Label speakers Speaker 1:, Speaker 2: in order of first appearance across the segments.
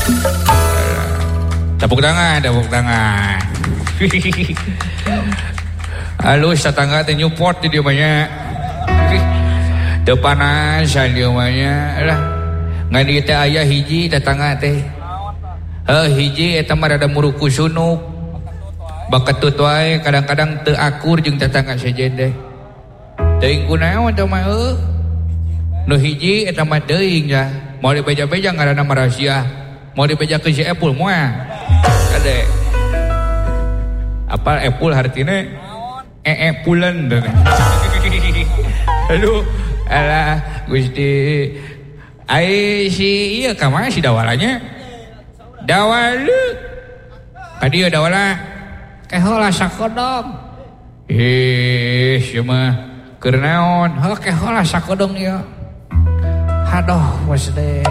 Speaker 1: Tepuk tangan. Halus tetangga teh Newport di dieu banyak. Teu panasan dieu banyak. Lah ngan dieu teh aya hiji tetangga teh. Hiji eta mah rada muruku sunuk. Baketut wae kadang-kadang teu akur jeung tetangga sejen teh. Teuing kunaon teh mah nu hiji eta mah teuing ya. Mau dibeja-beja ngaranna mah rahasia. Mau dibeja ke si Epul moal. Kade. Apal Epul hartina pulen. Aduh, alah Gusti. Ai si ieu ka mana si dawalanya? Dawalu. Ka dieu dawala. Kehola sakodong. Ieu mah keur naon? Heuh kehola sakodong ieu. Aduh, wes deh.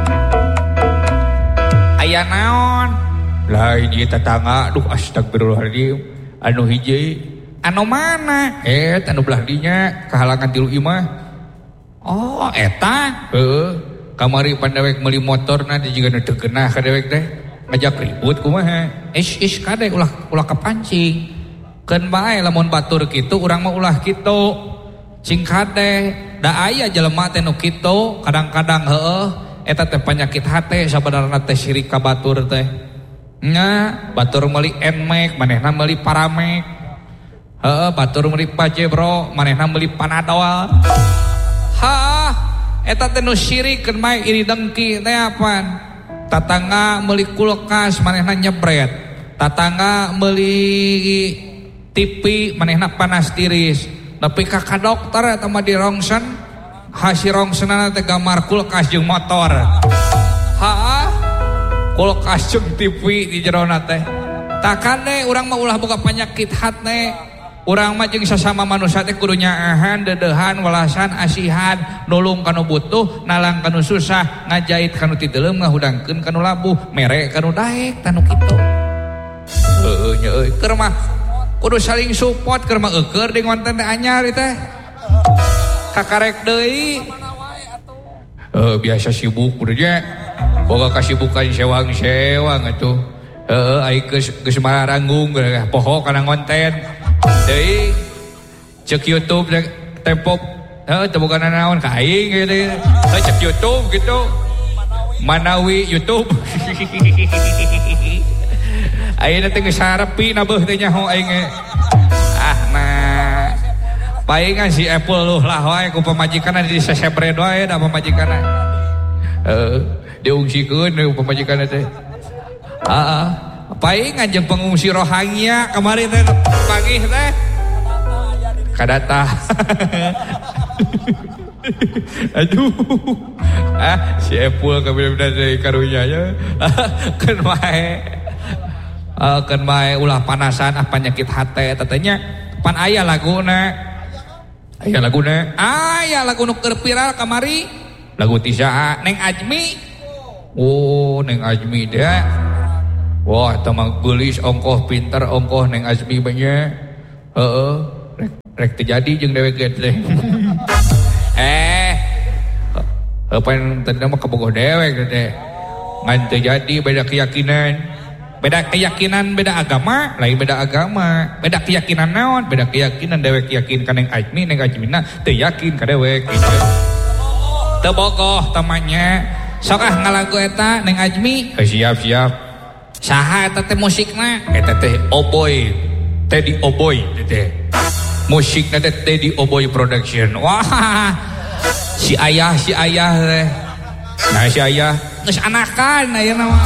Speaker 1: Aya naon? Lah ini tetangga, aduh astagfirullahaladzim. Anu hiji, anu mana? Anu belah dinya, kehalangan tilu imah. Oh, eta? Kamari pandewek meuli motor nanti juga nu teu genah ka dewek teh. Ngajak ribut kumaha? Is kade ulah kepancing. Keun bae lamun batur kitu urang mah ulah kitu. Cing kade da aya jelema teh nu kitu, kadang-kadang heueuh eta teh penyakit hate sabenerna teh sirik ka batur teh. Nya, batur meuli Nmax, manehna meuli Paramex. Batur meuli Pajebro, manehna meuli Panadol. Eta teh nu sirik keun bae iri dengki teh apaan? Tatangga meuli kulkas, manehna nyebret. Tatangga meuli TV, manehna panas tiris. Nepi ka dokter eta mah di rongsen, hasil rongsenana teh gambar kulkas jeung motor. Kulkas jeung TV di jerona teh. Takane urang mah ulah boga penyakit hate. Urang mah jeung sasama manusia teh kudu nyaahan, dedehan, welasan, asihan, nulung kanu butuh, nalang kanu susah, ngajait kanu ti teuleum, ngahudangkeun kanu labuh, mere kanu daek tanu kitu. Heueuh nya euy, keur mah kudu saling support keur mah eukeur di ngonten teh anyar teh. Kakarek deui. Biasa sibuk kudu nya. Boga kasibukan sewang-sewang atuh. Ai geus maranggung poho kana ngonten. Deui cek YouTube tempok teu boga naon ka aing gitu. Cek YouTube gitu. Manawi YouTube. Ayeuna teh geus sarepi na beuh teh nyaho aing. Nah. Palingan si Apple luh lah wae ku pamajikanna di sesebred wae da pamajikanna. Diungsikeun ku pamajikanna teh. Palingan jeung pengungsi Rohingya kemarin teh pagih teh. Kadata. Aduh. Si Apple kabeh-kabeh dari karunya nya. Keun wae. Keun bae ulah panasan penyakit hate tetenya pan aya laguna. Aya lagu nu keur viral kamari. Lagu ti saha? Neng Ajmi. Oh, Neng Ajmi teh. Wah, eta mah geulis ongkoh pinter ongkoh Neng Ajmi banyak. Rek terjadi jeung dewek teh. Pan teh mah kabogoh dewek teh. Ngan teu jadi beda keyakinan. Beda keyakinan, beda agama, lain beda agama. Beda keyakinan naon? Beda keyakinan dewek yakin ka Neng Ajmi, Neng Ajmina teu yakin ka dewek kitu. Teu bogoh tamanya. Sok ngalagu eta Neng Ajmi. Siap. Saha eta teh musikna? Eta teh Oboy. Teddy Oboy teh. Musikna teh Teddy Oboy Production. Wah. Si ayah teh. Nah si ayah geus anakan ayeuna mah.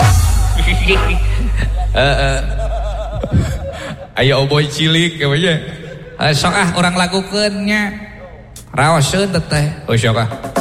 Speaker 1: Aya Oboy cilik kabeh. Sok urang lagukeun nya. Raoseun teh. Oh sok